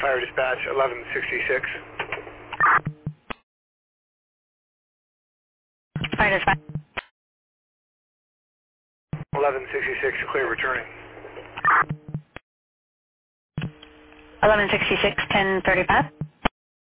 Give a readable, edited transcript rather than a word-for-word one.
Fire Dispatch 1166. Fire Dispatch. 1166, clear returning. 1166, 1035.